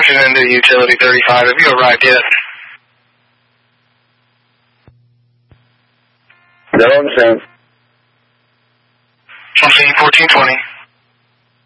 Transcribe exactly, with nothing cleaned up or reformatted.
function into utility thirty-five. Have you arrived yet? No, I'm saying. I'm seeing fourteen twenty.